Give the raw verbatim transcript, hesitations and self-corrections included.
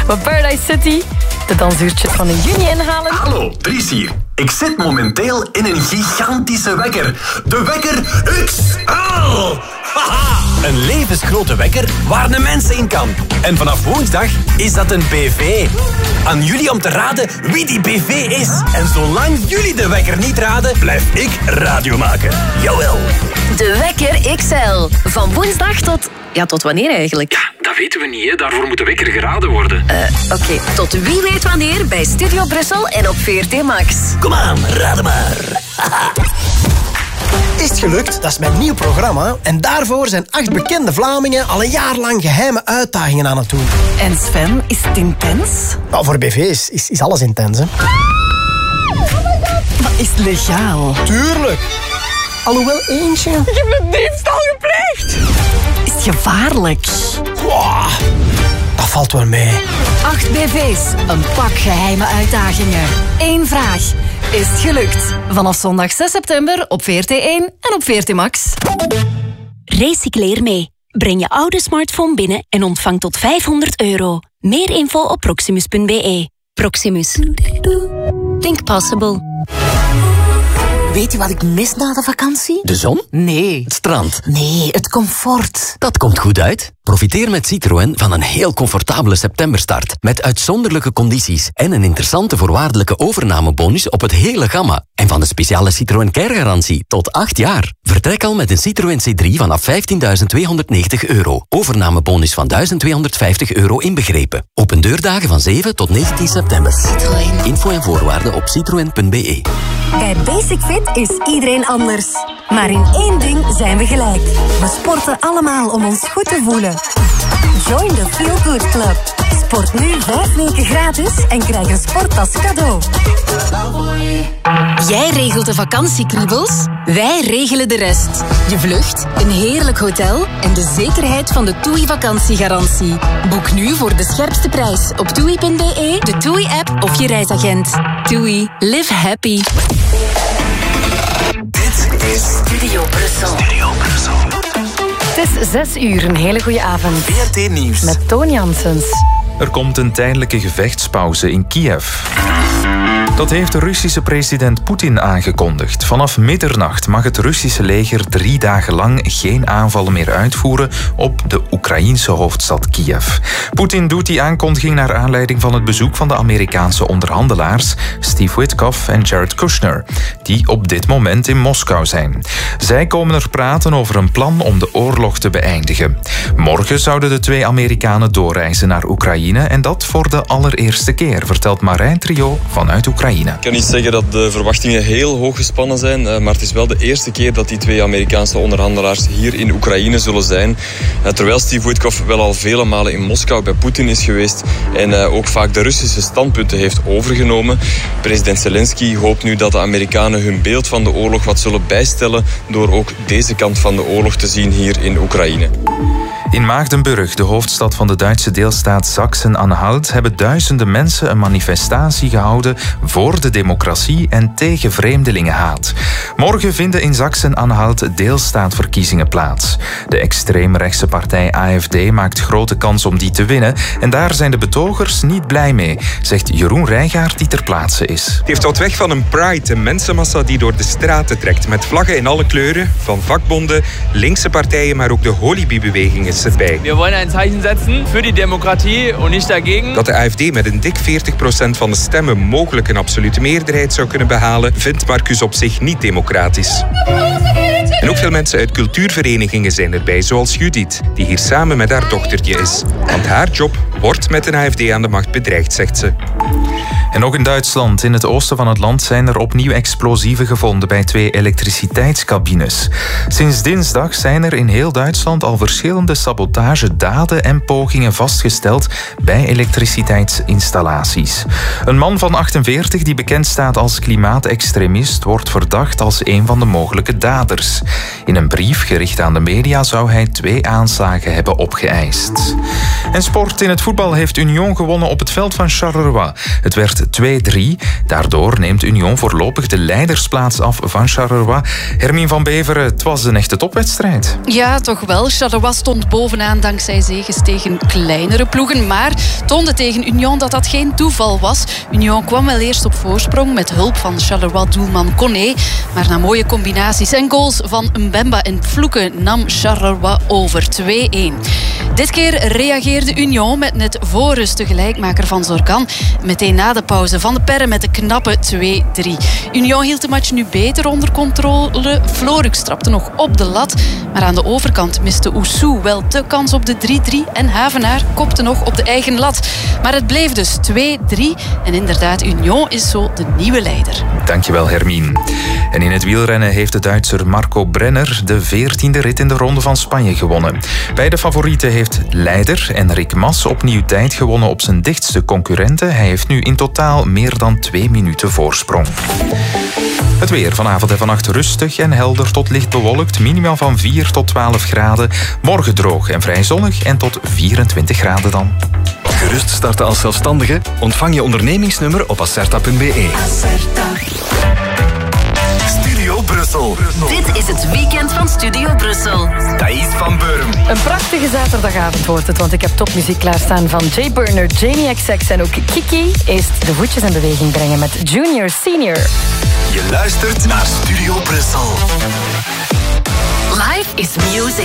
We Paradise City, de dansuurtjes van in juni inhalen. Hallo, Dries hier. Ik zit momenteel in een gigantische wekker. De Wekker X L. Haha. Een levensgrote wekker waar een mens in kan. En vanaf woensdag is dat een B V. Aan jullie om te raden wie die B V is. En zolang jullie de wekker niet raden, blijf ik radio maken. Jawel. De Wekker X L. Van woensdag tot... Ja, tot wanneer eigenlijk? Ja, dat weten we niet, hè. Daarvoor moet de wekker geraden worden. Uh, Oké, okay. Tot wie weet wanneer bij Studio Brussel en op V R T Max. Kom aan, raden maar. Is het gelukt? Dat is mijn nieuw programma. En daarvoor zijn acht bekende Vlamingen al een jaar lang geheime uitdagingen aan het doen. En Sven, is het intens? Nou, voor B V's is, is alles intens, hè. Maar is het legaal? Tuurlijk. Alhoewel eentje... Ik heb een diefstal gepleegd. Is het gevaarlijk? Wow, dat valt wel mee. Acht B V's, een pak geheime uitdagingen. Eén vraag. Is het gelukt? Vanaf zondag zes september op V R T één en op V R T Max. Recycleer mee. Breng je oude smartphone binnen en ontvang tot vijfhonderd euro. Meer info op proximus punt b e. Proximus. Think possible. Weet je wat ik mis na de vakantie? De zon? Nee. Het strand? Nee, het comfort. Dat komt goed uit. Profiteer met Citroën van een heel comfortabele septemberstart. Met uitzonderlijke condities en een interessante voorwaardelijke overnamebonus op het hele gamma. En van de speciale Citroën Care-garantie tot acht jaar. Vertrek al met een Citroën C drie vanaf vijftienduizend tweehonderdnegentig euro. Overnamebonus van duizend tweehonderdvijftig euro inbegrepen. Open deurdagen van zeven tot negentien september. Citroën. Info en voorwaarden op citroen punt b e. Bij Basic Fit is iedereen anders. Maar in één ding zijn we gelijk. We sporten allemaal om ons goed te voelen. Join the Feel Good Club. Sport nu vijf weken gratis en krijg een sporttas cadeau. Jij regelt de vakantiekriebels, wij regelen de rest. Je vlucht, een heerlijk hotel en de zekerheid van de TUI vakantiegarantie. Boek nu voor de scherpste prijs op toei punt b e, de TUI-app of je reisagent. TUI, live happy. Dit is Studio Brussel. Studio Brussel. Het is zes uur, een hele goede avond. V R T Nieuws. Met Toon Janssens. Er komt een tijdelijke gevechtspauze in Kiev. Dat heeft de Russische president Poetin aangekondigd. Vanaf middernacht mag het Russische leger drie dagen lang geen aanvallen meer uitvoeren op de Oekraïense hoofdstad Kiev. Poetin doet die aankondiging naar aanleiding van het bezoek van de Amerikaanse onderhandelaars Steve Witkoff en Jared Kushner, die op dit moment in Moskou zijn. Zij komen er praten over een plan om de oorlog te beëindigen. Morgen zouden de twee Amerikanen doorreizen naar Oekraïne en dat voor de allereerste keer, vertelt Marijn Trio vanuit Oekraïne. Ik kan niet zeggen dat de verwachtingen heel hoog gespannen zijn, maar het is wel de eerste keer dat die twee Amerikaanse onderhandelaars hier in Oekraïne zullen zijn. Terwijl Steve Witkoff wel al vele malen in Moskou bij Poetin is geweest en ook vaak de Russische standpunten heeft overgenomen. President Zelensky hoopt nu dat de Amerikanen hun beeld van de oorlog wat zullen bijstellen door ook deze kant van de oorlog te zien hier in Oekraïne. In Maagdenburg, de hoofdstad van de Duitse deelstaat Sachsen-Anhalt, hebben duizenden mensen een manifestatie gehouden voor de democratie en tegen vreemdelingenhaat. Morgen vinden in Sachsen-Anhalt deelstaatverkiezingen plaats. De extreemrechtse partij A F D maakt grote kans om die te winnen en daar zijn de betogers niet blij mee, zegt Jeroen Rijgaard die ter plaatse is. Het heeft wat weg van een pride, een mensenmassa die door de straten trekt, met vlaggen in alle kleuren, van vakbonden, linkse partijen, maar ook de Holibi-beweging is erbij. We willen een Zeichen zetten voor die democratie en niet dagegen. Dat de A F D met een dik veertig procent van de stemmen mogelijk een absolute meerderheid zou kunnen behalen, vindt Marcus op zich niet democratisch. En ook veel mensen uit cultuurverenigingen zijn erbij, zoals Judith, die hier samen met haar dochtertje is. Want haar job wordt met een A F D aan de macht bedreigd, zegt ze. En ook in Duitsland, in het oosten van het land, zijn er opnieuw explosieven gevonden bij twee elektriciteitscabines. Sinds dinsdag zijn er in heel Duitsland al verschillende sabotagedaden en pogingen vastgesteld bij elektriciteitsinstallaties. Een man van achtenveertig die bekend staat als klimaatextremist wordt verdacht als een van de mogelijke daders. In een brief gericht aan de media zou hij twee aanslagen hebben opgeëist. En sport in het voetbal heeft Union gewonnen op het veld van Charleroi. Het werd werd twee drie. Daardoor neemt Union voorlopig de leidersplaats af van Charleroi. Hermine van Beveren, het was een echte topwedstrijd. Ja, toch wel. Charleroi stond bovenaan dankzij zegens tegen kleinere ploegen, maar toonde tegen Union dat dat geen toeval was. Union kwam wel eerst op voorsprong met hulp van Charleroi-doelman Koné, maar na mooie combinaties en goals van Mbemba en Pfloeken nam Charleroi over twee één. Dit keer reageerde Union met net voor rust de gelijkmaker van Zorgan. Meteen na de pauze Van de Perre met de knappe twee drie. Union hield de match nu beter onder controle. Florux trapte nog op de lat, maar aan de overkant miste Oussou wel de kans op de drie drie en Havenaar kopte nog op de eigen lat. Maar het bleef dus twee drie en inderdaad, Union is zo de nieuwe leider. Dankjewel, Hermine. En in het wielrennen heeft de Duitser Marco Brenner de veertiende rit in de Ronde van Spanje gewonnen. Bij de favorieten heeft leider Enric Mas opnieuw tijd gewonnen op zijn dichtste concurrenten. Hij heeft nu in totaal meer dan twee minuten voorsprong. Het weer vanavond en vannacht rustig en helder tot licht bewolkt. Minimaal van vier tot twaalf graden. Morgen droog en vrij zonnig en tot vierentwintig graden dan. Gerust starten als zelfstandige? Ontvang je ondernemingsnummer op acerta punt be. Studio Brussel. Dit is het weekend van Studio Brussel. Thais van Beurm. Een prachtige zaterdagavond wordt het, want ik heb topmuziek klaarstaan van Jay Burner, Jamie X X en ook Kiki. Eerst de voetjes in beweging brengen met Junior Senior. Je luistert naar Studio Brussel. Life is music.